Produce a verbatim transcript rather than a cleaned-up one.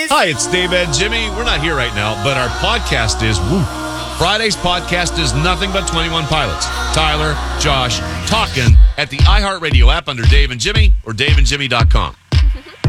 Hi, it's Dave and Jimmy. We're not here right now, but our podcast is, woo, Friday's podcast is nothing but twenty-one Pilots. Tyler, Josh, talking at the iHeartRadio app under Dave and Jimmy or dave and jimmy dot com.